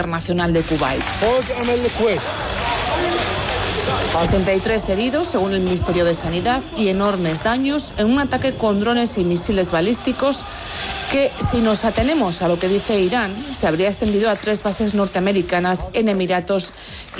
Internacional de Kuwait. 63 heridos, según el Ministerio de Sanidad, y enormes daños en un ataque con drones y misiles balísticos que, si nos atenemos a lo que dice Irán, se habría extendido a 3 bases norteamericanas en Emiratos